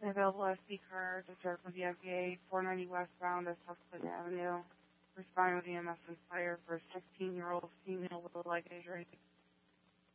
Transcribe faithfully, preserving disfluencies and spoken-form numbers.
Available S D card, observed from V F A four ninety westbound at South Clinton Avenue. Responding with E M S and fire for a sixteen-year-old female with a leg injury.